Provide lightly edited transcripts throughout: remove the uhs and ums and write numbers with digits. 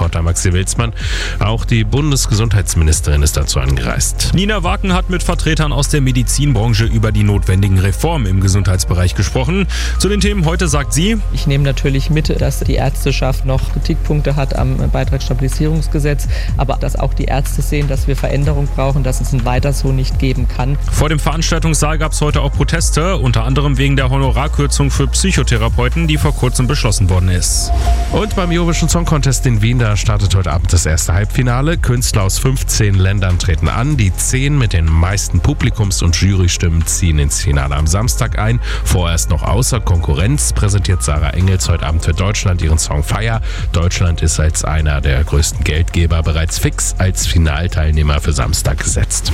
Reporter Maxi Wilsmann. Auch die Bundesgesundheitsministerin ist dazu angereist. Nina Waken hat mit Vertretern aus der Medizinbranche über die notwendigen Reformen im Gesundheitsbereich gesprochen. Zu den Themen heute sagt sie: Ich nehme natürlich mit, dass die Ärzteschaft noch Kritikpunkte hat am Beitragsstabilisierungsgesetz, aber dass auch die Ärzte sehen, dass wir Veränderung brauchen, dass es ein Weiter so nicht geben kann. Vor dem Veranstaltungssaal gab es heute auch Proteste, unter anderem wegen der Honorarkürzung für Psychotherapeuten, die vor kurzem beschlossen worden ist. Und beim Eurovision Song Contest in Wien, da startet heute Abend das erste Halbfinale. Künstler aus 15 Ländern treten an. Die 10 mit den meisten Publikums- und Jurystimmen ziehen ins Finale am Samstag ein. Vorerst noch außer Konkurrenz präsentiert Sarah Engels heute Abend für Deutschland ihren Song Fire. Deutschland ist als einer der größten Geldgeber bereits fix als Finalteilnehmer für Samstag gesetzt.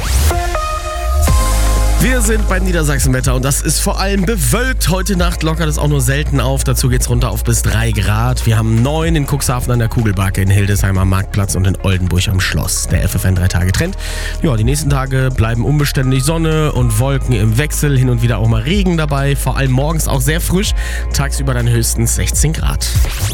Wir sind beim Niedersachsenwetter und das ist vor allem bewölkt. Heute Nacht lockert es auch nur selten auf. Dazu geht's runter auf bis 3 Grad. Wir haben 9 in Cuxhaven an der Kugelbacke, in Hildesheim am Marktplatz und in Oldenburg am Schloss. Der FFN 3-Tage-Trend. Ja, die nächsten Tage bleiben unbeständig Sonne und Wolken im Wechsel. Hin und wieder auch mal Regen dabei. Vor allem morgens auch sehr frisch. Tagsüber dann höchstens 16 Grad.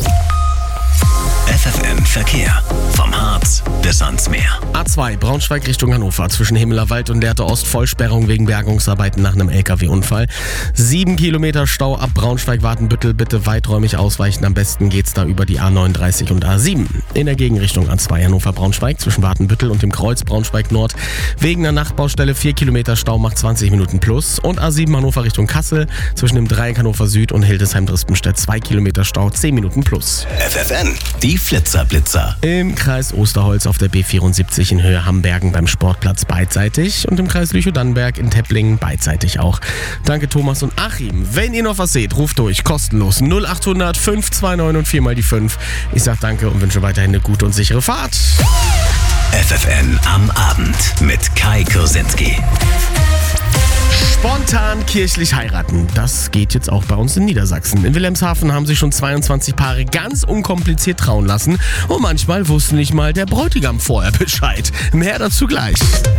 FFN Verkehr. Vom Harz bis ans Meer. A2 Braunschweig Richtung Hannover. Zwischen Himmelerwald und Lehrte Ost Vollsperrung wegen Bergungsarbeiten nach einem LKW-Unfall. 7 Kilometer Stau ab Braunschweig-Watenbüttel. Bitte weiträumig ausweichen. Am besten geht's da über die A39 und A7. In der Gegenrichtung A2 Hannover-Braunschweig zwischen Watenbüttel und dem Kreuz Braunschweig-Nord. Wegen einer Nachtbaustelle 4 Kilometer Stau macht 20 Minuten plus. Und A7 Hannover Richtung Kassel zwischen dem Dreieck Hannover Süd und Hildesheim-Drispenstedt 2 Kilometer Stau 10 Minuten plus. FFN, die Flitzer-Blitzer. Im Kreis Osterholz auf der B74 in Höhe Hambergen beim Sportplatz beidseitig und im Kreis Lüchow-Dannenberg in Tepplingen beidseitig auch. Danke Thomas und Achim. Wenn ihr noch was seht, ruft durch, kostenlos 0800 529 und 4 mal die 5. Ich sag danke und wünsche weiterhin eine gute und sichere Fahrt. FFN am Abend mit Kai Kursinski. Spontan kirchlich heiraten, das geht jetzt auch bei uns in Niedersachsen. In Wilhelmshaven haben sich schon 22 Paare ganz unkompliziert trauen lassen und manchmal wusste nicht mal der Bräutigam vorher Bescheid. Mehr dazu gleich.